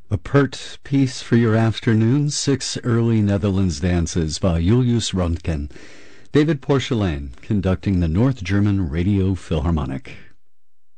A pert piece for your afternoon, 6 early Netherlands dances by Julius Röntgen. David Porcelain conducting the North German Radio Philharmonic.